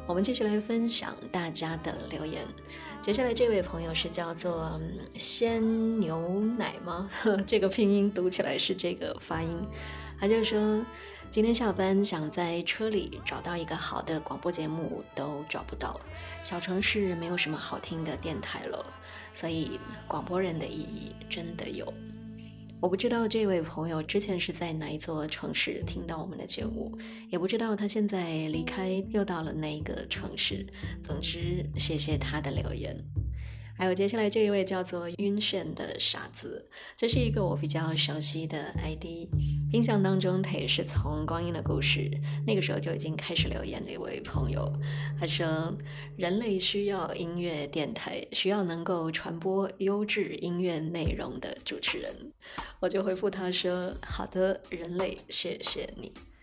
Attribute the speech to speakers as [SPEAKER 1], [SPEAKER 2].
[SPEAKER 1] 我们继续来分享大家的留言。接下来这位朋友是叫做鲜牛奶吗？这个拼音读起来是这个发音。他就说今天下班想在车里找到一个好的广播节目都找不到，小城市没有什么好听的电台了，所以广播人的意义真的有。我不知道这位朋友之前是在哪一座城市听到我们的节目，也不知道他现在离开又到了哪个城市，总之谢谢他的留言。还有接下来这一位叫做晕眩的傻子，这是一个我比较熟悉的 ID， 印象当中他也是从光阴的故事那个时候就已经开始留言的一位朋友。他说人类需要音乐电台，需要能够传播优质音乐内容的主持人。我就回复他说好的人类，谢谢你。